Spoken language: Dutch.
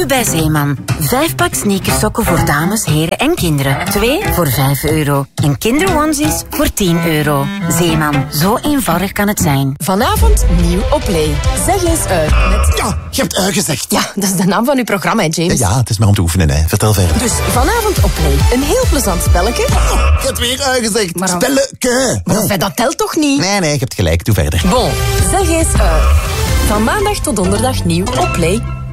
Nu bij Zeeman. 5 pak sneakersokken voor dames, heren en kinderen. 2 voor €5. En kinderonesies voor €10. Zeeman, zo eenvoudig kan het zijn. Vanavond nieuw op Play. Zeg eens uit met... Ja, je hebt gezegd. Ja, dat is de naam van uw programma, hè, James. Ja, het is maar om te oefenen, hè. Vertel verder. Dus vanavond op Play. Een heel plezant spelletje. Je hebt weer gezegd. Maar- Spelleke. Maar dat telt toch niet? Nee, je hebt gelijk. Doe verder. Bon, zeg eens uit. Van maandag tot donderdag nieuw op Play.